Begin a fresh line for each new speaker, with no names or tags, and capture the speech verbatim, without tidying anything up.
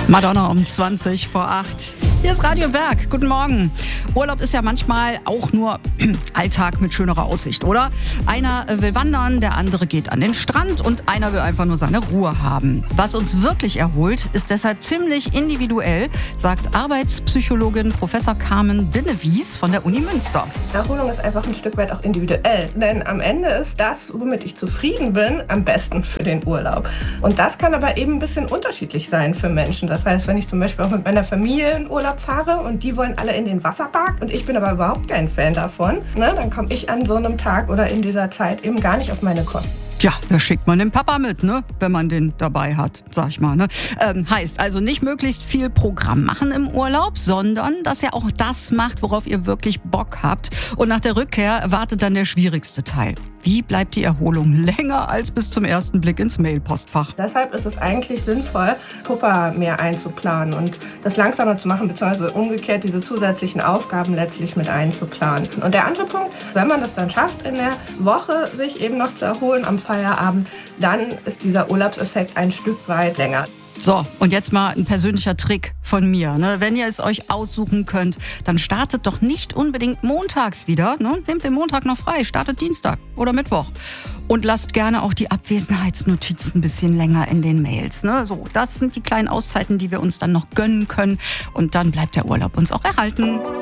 Madonna um zwanzig vor acht. Hier ist Radio Berg. Guten Morgen. Urlaub ist ja manchmal auch nur Alltag mit schönerer Aussicht, oder? Einer will wandern, der andere geht an den Strand und einer will einfach nur seine Ruhe haben. Was uns wirklich erholt, ist deshalb ziemlich individuell, sagt Arbeitspsychologin Professor Carmen Binnewies von der Uni Münster.
Erholung ist einfach ein Stück weit auch individuell, denn am Ende ist das, womit ich zufrieden bin, am besten für den Urlaub. Und das kann aber eben ein bisschen unterschiedlich sein für Menschen. Das heißt, wenn ich zum Beispiel auch mit meiner Familie in Urlaub fahre und die wollen alle in den Wasserpark und ich bin aber überhaupt kein Fan davon, ne, dann komme ich an so einem Tag oder in dieser Zeit eben gar nicht auf meine Kosten.
Tja, da schickt man den Papa mit, ne, wenn man den dabei hat, sag ich mal. Ne? Ähm, heißt also nicht möglichst viel Programm machen im Urlaub, sondern dass ihr auch das macht, worauf ihr wirklich Bock habt. Und nach der Rückkehr wartet dann der schwierigste Teil. Wie bleibt die Erholung länger als bis zum ersten Blick ins Mailpostfach?
Deshalb ist es eigentlich sinnvoll, Puffer mehr einzuplanen und das langsamer zu machen, beziehungsweise umgekehrt diese zusätzlichen Aufgaben letztlich mit einzuplanen. Und der andere Punkt, wenn man das dann schafft, in der Woche sich eben noch zu erholen am Feierabend, dann ist dieser Urlaubseffekt ein Stück weit länger.
So, und jetzt mal ein persönlicher Trick von mir. Ne? Wenn ihr es euch aussuchen könnt, dann startet doch nicht unbedingt montags wieder. Ne? Nehmt den Montag noch frei, startet Dienstag oder Mittwoch. Und lasst gerne auch die Abwesenheitsnotizen ein bisschen länger in den Mails. Ne? So, das sind die kleinen Auszeiten, die wir uns dann noch gönnen können. Und dann bleibt der Urlaub uns auch erhalten.